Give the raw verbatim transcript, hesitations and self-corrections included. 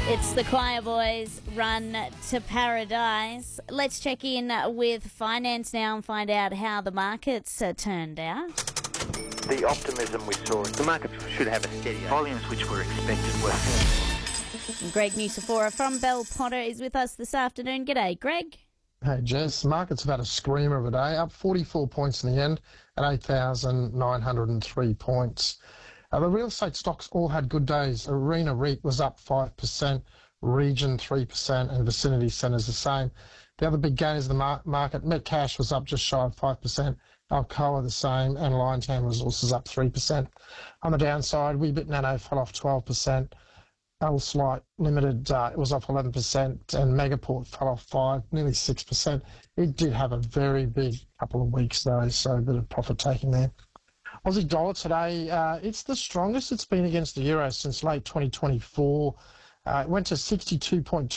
It's the Choir Boys, Run to Paradise. Let's check in with finance now and find out how the markets uh, turned out. The optimism we saw, the market should have a steady volumes which were expected were. Greg Nusafora from Bell Potter is with us this afternoon. G'day, Greg. Hey Jess, markets have had a screamer of a day, up forty-four points in the end at eight thousand nine hundred three points. Uh, the real estate stocks all had good days. Arena REIT was up five percent, Region three percent, and Vicinity Centres the same. The other big gainers of the mar- market, Metcash was up just shy of five percent, Alcoa the same, and Liontown Resources up three percent. On the downside, Weebit Nano fell off twelve percent. L-Slight Limited uh, it was off eleven percent, and Megaport fell off five, nearly six percent. It did have a very big couple of weeks though, so a bit of profit taking there. Aussie dollar today, uh, it's the strongest it's been against the euro since late twenty twenty-four. Uh, it went to sixty-two point two.